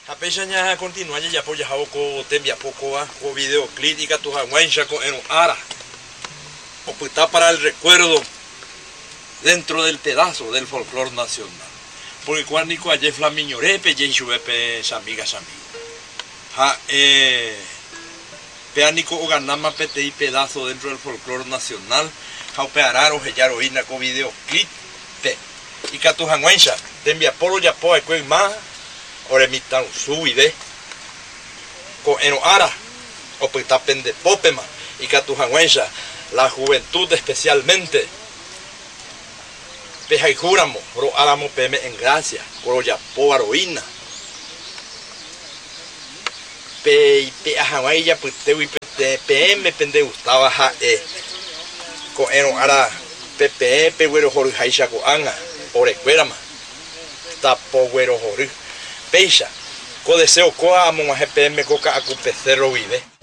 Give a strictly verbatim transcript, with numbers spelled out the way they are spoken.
Apechaña continúa ya por ya ko tembia poco a o videoclip y tu hawancha con en ara. O pues está para el recuerdo dentro del pedazo del folclore nacional. Porque cuando nico ayer flamiñorepe y chuepe amigas amigos. Ha eh peanico o ganama pete y pedazo dentro del folclore nacional. Ha operar o gellar o ina con videoclip te. Y que tu hawancha tembia polo ya po e más. Ora mitad subide con en ara o pues tapen de popema y que tu hawancha la juventud especialmente peja y juramos ro aramo peme en gracia ro ya po aroína pe y pe hawancha pues te vi pm pende gustaba ja e con en ara ppe pe güero jor haisha ko anga ore cuerama tapo güero jor Peisha, co deseo coa amo más G P M coca a cu pecero vive.